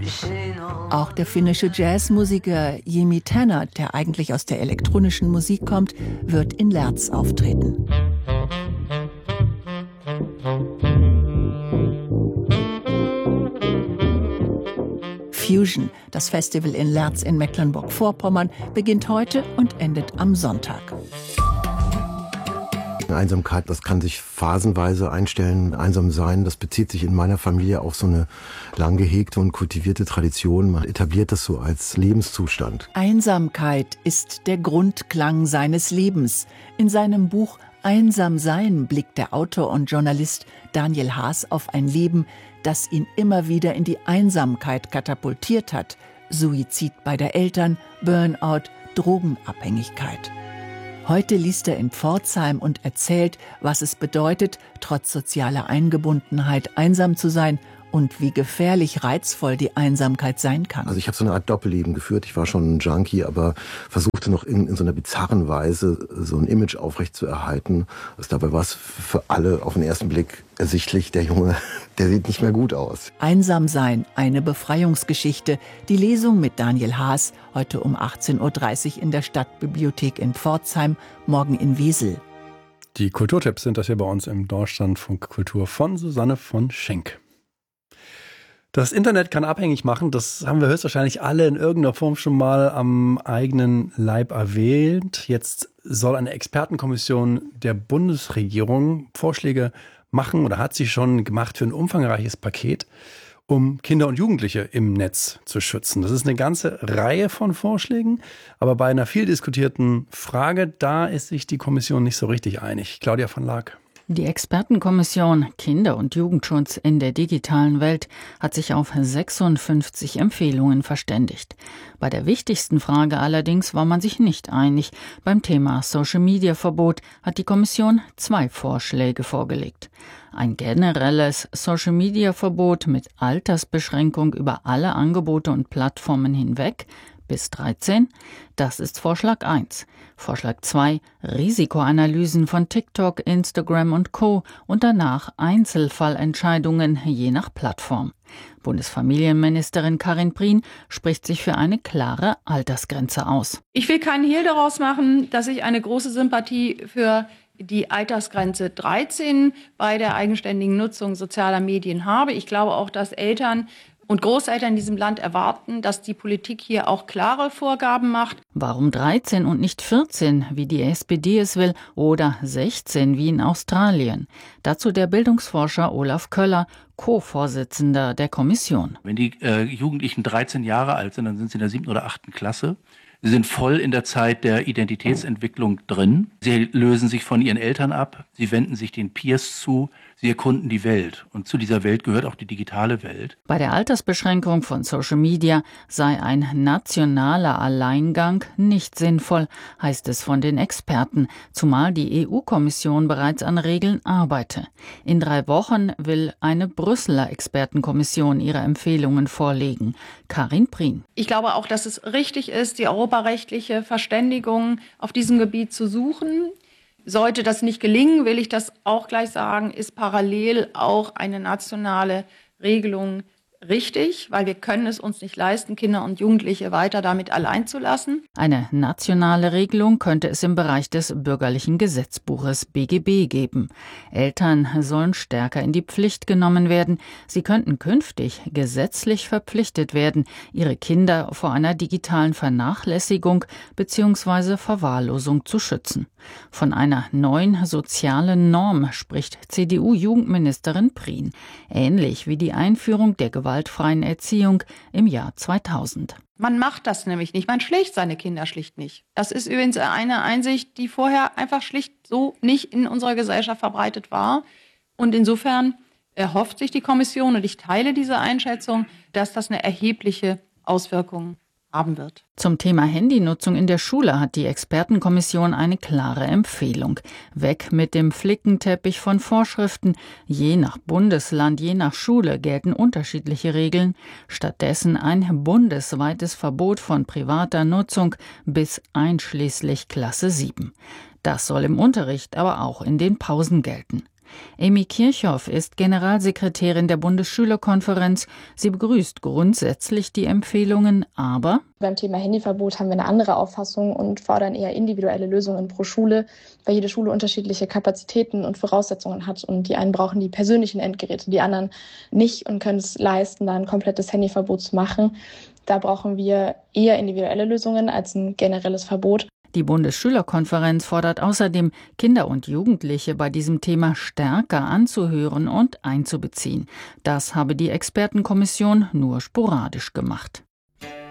Auch der finnische Jazzmusiker Jimi Tanner, der eigentlich aus der elektronischen Musik kommt, wird in Lerz auftreten. Fusion, das Festival in Lerz in Mecklenburg-Vorpommern, beginnt heute und endet am Sonntag. Einsamkeit, das kann sich phasenweise einstellen. Einsam sein, das bezieht sich in meiner Familie auf so eine lang gehegte und kultivierte Tradition. Man etabliert das so als Lebenszustand. Einsamkeit ist der Grundklang seines Lebens. In seinem Buch Einsam sein blickt der Autor und Journalist Daniel Haas auf ein Leben, das ihn immer wieder in die Einsamkeit katapultiert hat. Suizid beider Eltern, Burnout, Drogenabhängigkeit. Heute liest er in Pforzheim und erzählt, was es bedeutet, trotz sozialer Eingebundenheit einsam zu sein und wie gefährlich reizvoll die Einsamkeit sein kann. Also ich habe so eine Art Doppelleben geführt. Ich war schon ein Junkie, aber versuchte noch in so einer bizarren Weise so ein Image aufrechtzuerhalten. Also dabei war es für alle auf den ersten Blick ersichtlich, der Junge, der sieht nicht mehr gut aus. Einsam sein, eine Befreiungsgeschichte. Die Lesung mit Daniel Haas, heute um 18.30 Uhr in der Stadtbibliothek in Pforzheim, morgen in Wesel. Die Kulturtipps sind das hier bei uns im Deutschlandfunk Kultur von Susanne von Schenk. Das Internet kann abhängig machen, das haben wir höchstwahrscheinlich alle in irgendeiner Form schon mal am eigenen Leib erwähnt. Jetzt soll eine Expertenkommission der Bundesregierung Vorschläge machen oder hat sie schon gemacht für ein umfangreiches Paket, um Kinder und Jugendliche im Netz zu schützen. Das ist eine ganze Reihe von Vorschlägen, aber bei einer viel diskutierten Frage, da ist sich die Kommission nicht so richtig einig. Claudia von Laak. Die Expertenkommission Kinder- und Jugendschutz in der digitalen Welt hat sich auf 56 Empfehlungen verständigt. Bei der wichtigsten Frage allerdings war man sich nicht einig. Beim Thema Social-Media-Verbot hat die Kommission 2 Vorschläge vorgelegt. Ein generelles Social-Media-Verbot mit Altersbeschränkung über alle Angebote und Plattformen hinweg bis 13. Das ist Vorschlag 1. Vorschlag 2, Risikoanalysen von TikTok, Instagram und Co. und danach Einzelfallentscheidungen je nach Plattform. Bundesfamilienministerin Karin Prien spricht sich für eine klare Altersgrenze aus. Ich will keinen Hehl daraus machen, dass ich eine große Sympathie für die Altersgrenze 13 bei der eigenständigen Nutzung sozialer Medien habe. Ich glaube auch, dass Eltern und Großeltern in diesem Land erwarten, dass die Politik hier auch klare Vorgaben macht. Warum 13 und nicht 14, wie die SPD es will, oder 16 wie in Australien? Dazu der Bildungsforscher Olaf Köller, Co-Vorsitzender der Kommission. Wenn die Jugendlichen 13 Jahre alt sind, dann sind sie in der 7. oder 8. Klasse. Sie sind voll in der Zeit der Identitätsentwicklung drin. Sie lösen sich von ihren Eltern ab. Sie wenden sich den Peers zu. Sie erkunden die Welt. Und zu dieser Welt gehört auch die digitale Welt. Bei der Altersbeschränkung von Social Media sei ein nationaler Alleingang nicht sinnvoll, heißt es von den Experten, zumal die EU-Kommission bereits an Regeln arbeite. In 3 Wochen will eine Brüsseler Expertenkommission ihre Empfehlungen vorlegen. Karin Prien. Ich glaube auch, dass es richtig ist, die europarechtliche Verständigung auf diesem Gebiet zu suchen. Sollte das nicht gelingen, will ich das auch gleich sagen, ist parallel auch eine nationale Regelung richtig, weil wir können es uns nicht leisten, Kinder und Jugendliche weiter damit allein zu lassen. Eine nationale Regelung könnte es im Bereich des bürgerlichen Gesetzbuches BGB geben. Eltern sollen stärker in die Pflicht genommen werden. Sie könnten künftig gesetzlich verpflichtet werden, ihre Kinder vor einer digitalen Vernachlässigung bzw. Verwahrlosung zu schützen. Von einer neuen sozialen Norm spricht CDU-Jugendministerin Prien, ähnlich wie die Einführung der gewaltfreien Erziehung im Jahr 2000. Man macht das nämlich nicht, man schlägt seine Kinder schlicht nicht. Das ist übrigens eine Einsicht, die vorher einfach schlicht so nicht in unserer Gesellschaft verbreitet war. Und insofern erhofft sich die Kommission, und ich teile diese Einschätzung, dass das eine erhebliche Auswirkung haben wird. Zum Thema Handynutzung in der Schule hat die Expertenkommission eine klare Empfehlung. Weg mit dem Flickenteppich von Vorschriften. Je nach Bundesland, je nach Schule gelten unterschiedliche Regeln. Stattdessen ein bundesweites Verbot von privater Nutzung bis einschließlich Klasse 7. Das soll im Unterricht, aber auch in den Pausen gelten. Amy Kirchhoff ist Generalsekretärin der Bundesschülerkonferenz. Sie begrüßt grundsätzlich die Empfehlungen, aber beim Thema Handyverbot haben wir eine andere Auffassung und fordern eher individuelle Lösungen pro Schule, weil jede Schule unterschiedliche Kapazitäten und Voraussetzungen hat. Und die einen brauchen die persönlichen Endgeräte, die anderen nicht und können es leisten, da ein komplettes Handyverbot zu machen. Da brauchen wir eher individuelle Lösungen als ein generelles Verbot. Die Bundesschülerkonferenz fordert außerdem, Kinder und Jugendliche bei diesem Thema stärker anzuhören und einzubeziehen. Das habe die Expertenkommission nur sporadisch gemacht.